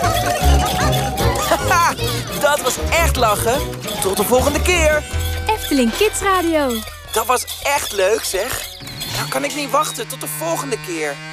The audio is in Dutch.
Haha, dat was echt lachen. Tot de volgende keer. Efteling Kids Radio. Dat was echt leuk, zeg. Nou kan ik niet wachten tot de volgende keer.